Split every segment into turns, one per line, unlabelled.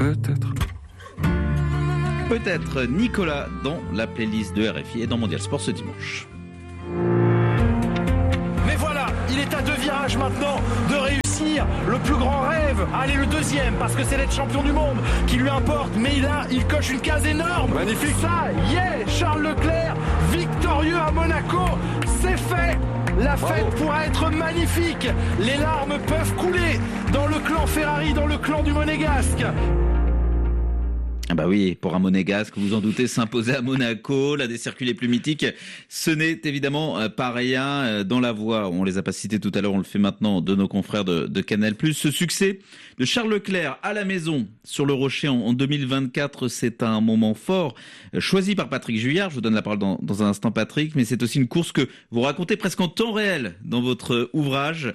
Peut-être Nicolas dans la playlist de RFI et dans Mondial Sport ce dimanche.
Mais voilà, il est à 2 virages maintenant de réussir le plus grand rêve. Allez, le deuxième, parce que c'est d'être champion du monde qui lui importe. Mais il coche une case énorme.
Magnifique.
Ça, Charles Leclerc, victorieux à Monaco. C'est fait. La fête pourra être magnifique. Les larmes peuvent couler dans le clan Ferrari, dans le clan du Monégasque.
Ah bah oui, pour un Monégasque, vous en doutez, s'imposer à Monaco, l'un des circuits les plus mythiques, ce n'est évidemment pas rien. Dans la voie, on les a pas cités tout à l'heure, on le fait maintenant de nos confrères de Canal+. Ce succès de Charles Leclerc à la maison sur le Rocher en 2024, c'est un moment fort, choisi par Patrick Juillard. Je vous donne la parole dans un instant, Patrick, mais c'est aussi une course que vous racontez presque en temps réel dans votre ouvrage.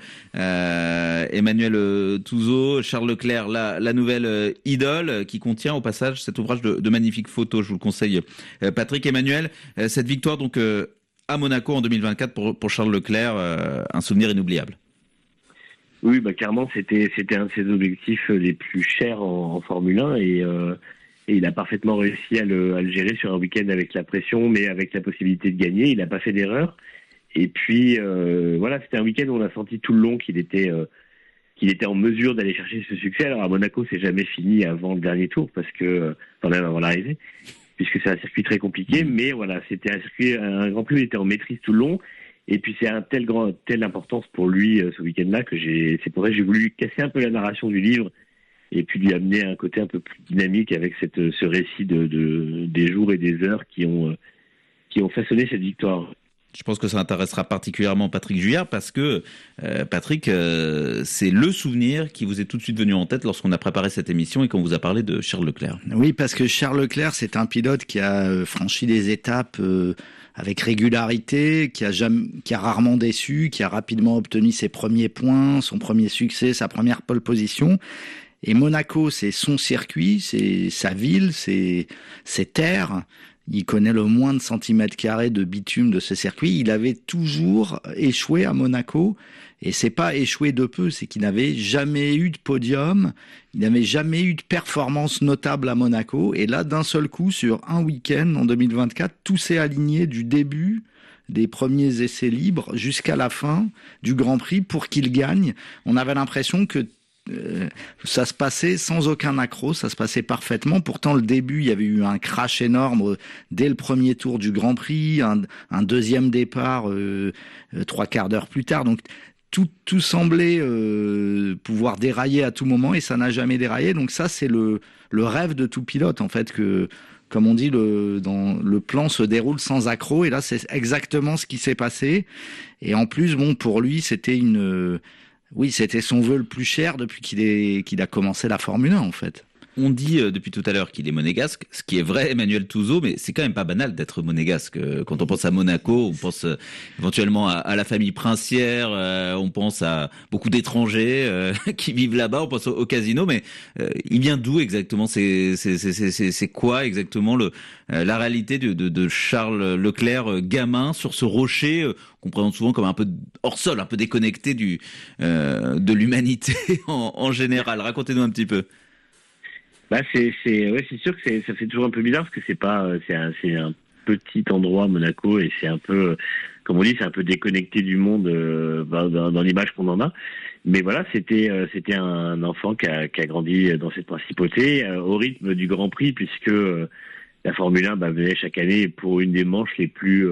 Emmanuel Touzeau, Charles Leclerc, la nouvelle idole, qui contient au passage cet ouvrage de magnifiques photos. Je vous le conseille, Patrick. Emmanuel, cette victoire donc à Monaco en 2024 pour Charles Leclerc, un souvenir inoubliable.
Oui, clairement, c'était un de ses objectifs les plus chers en Formule 1 et il a parfaitement réussi à le gérer sur un week-end avec la pression, mais avec la possibilité de gagner. Il n'a pas fait d'erreur. Et puis, c'était un week-end où on a senti tout le long qu'il était en mesure d'aller chercher ce succès. Alors à Monaco, c'est jamais fini avant le dernier tour, même avant l'arrivée, puisque c'est un circuit très compliqué. Mais voilà, c'était un Grand Prix où il était en maîtrise tout le long. Et puis c'est telle importance pour lui ce week-end-là c'est pour ça que j'ai voulu casser un peu la narration du livre et puis lui amener un côté un peu plus dynamique avec ce récit des jours et des heures qui ont façonné cette victoire.
Je pense que ça intéressera particulièrement Patrick Juillard parce que, Patrick, c'est le souvenir qui vous est tout de suite venu en tête lorsqu'on a préparé cette émission et qu'on vous a parlé de Charles Leclerc.
Oui, parce que Charles Leclerc, c'est un pilote qui a franchi des étapes avec régularité, qui a rarement déçu, qui a rapidement obtenu ses premiers points, son premier succès, sa première pole position. Et Monaco, c'est son circuit, c'est sa ville, c'est ses terres. Il connaît le moins de centimètres carrés de bitume de ce circuit. Il avait toujours échoué à Monaco. Et c'est pas échoué de peu, c'est qu'il n'avait jamais eu de podium. Il n'avait jamais eu de performance notable à Monaco. Et là, d'un seul coup, sur un week-end en 2024, tout s'est aligné du début des premiers essais libres jusqu'à la fin du Grand Prix pour qu'il gagne. On avait l'impression que ça se passait sans aucun accroc, ça se passait parfaitement. Pourtant, le début, il y avait eu un crash énorme dès le premier tour du Grand Prix, un deuxième départ 3 quarts d'heure plus tard. Donc, tout semblait pouvoir dérailler à tout moment et ça n'a jamais déraillé. Donc ça, c'est le rêve de tout pilote, en fait, que, comme on dit, le plan se déroule sans accroc. Et là, c'est exactement ce qui s'est passé. Et en plus, pour lui, c'était c'était son vœu le plus cher depuis qu'il a commencé la Formule 1, en fait.
On dit depuis tout à l'heure qu'il est monégasque, ce qui est vrai, Emmanuel Touzeau, mais c'est quand même pas banal d'être monégasque. Quand on pense à Monaco, on pense éventuellement à la famille princière, on pense à beaucoup d'étrangers qui vivent là-bas, on pense au casino, mais il vient d'où exactement? C'est quoi exactement la réalité de Charles Leclerc, gamin, sur ce rocher qu'on présente souvent comme un peu hors sol, un peu déconnecté de l'humanité en général? Racontez-nous un petit peu.
C'est sûr que ça fait toujours un peu bizarre parce que c'est un petit endroit, Monaco, et c'est un peu, comme on dit, c'est un peu déconnecté du monde dans l'image qu'on en a. Mais voilà, c'était un enfant qui a grandi dans cette principauté au rythme du Grand Prix, puisque la Formule 1 venait chaque année pour une des manches les plus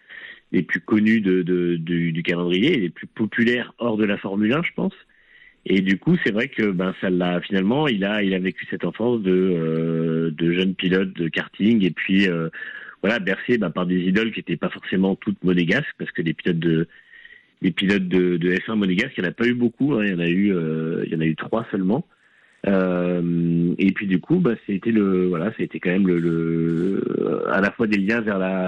connues du calendrier, et les plus populaires hors de la Formule 1, je pense. Et du coup, c'est vrai que ça l'a finalement, il a vécu cette enfance de jeune pilote de karting, et puis bercé par des idoles qui n'étaient pas forcément toutes monégasques, parce que les pilotes de F1 monégasques, il n'y en a pas eu beaucoup, hein, il y en a eu 3 seulement. Et puis du coup, c'était quand même à la fois des liens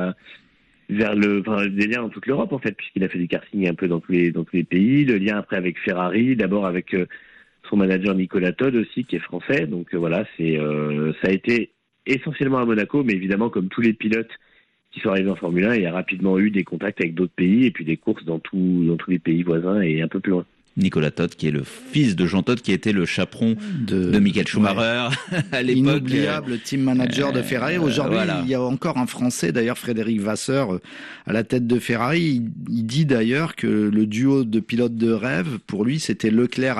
des liens dans toute l'Europe, en fait, puisqu'il a fait du karting un peu dans tous les pays, le lien après avec Ferrari, d'abord avec son manager Nicolas Todt aussi, qui est français. Donc ça a été essentiellement à Monaco, mais évidemment, comme tous les pilotes qui sont arrivés en Formule 1, il y a rapidement eu des contacts avec d'autres pays et puis des courses dans tous les pays voisins et un peu plus loin.
Nicolas Todt, qui est le fils de Jean Todt, qui était le chaperon de Michael Schumacher à l'époque.
Inoubliable team manager de Ferrari. Aujourd'hui, il y a encore un Français, d'ailleurs Frédéric Vasseur, à la tête de Ferrari. Il dit d'ailleurs que le duo de pilotes de rêve, pour lui, c'était Leclerc